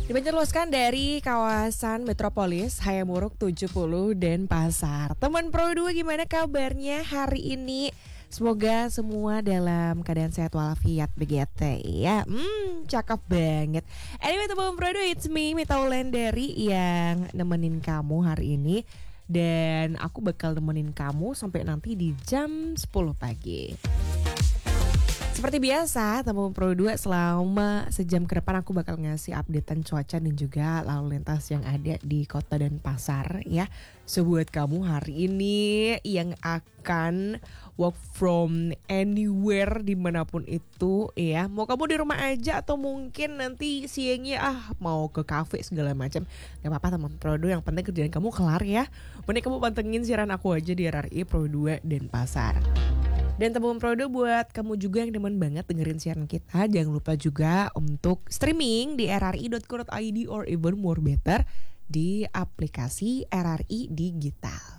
Dipancarluaskan dari kawasan Metropolis, Hayamuruk 70 Denpasar. Teman Pro 2 gimana kabarnya hari ini? Semoga semua dalam keadaan sehat walafiat begitu ya. Cakep banget. Anyway teman Pro 2, it's me Mita Wulandari yang nemenin kamu hari ini. Dan aku bakal nemenin kamu sampai nanti di jam 10 pagi. Seperti biasa, teman Pro 2 selama sejam ke depan aku bakal ngasih updatean cuaca dan juga lalu lintas yang ada di kota Denpasar ya. So buat kamu hari ini yang akan work from anywhere dimanapun itu ya. Mau kamu di rumah aja atau mungkin nanti siangnya mau ke cafe segala macam. Gak apa-apa teman Pro 2, yang penting kerjaan kamu kelar ya. Mending kamu pantengin siaran aku aja di RRI Pro 2 Denpasar. Dan teman Pro 2 buat kamu juga yang demen banget dengerin siaran kita, jangan lupa juga untuk streaming di rri.co.id or even more better di aplikasi RRI Digital.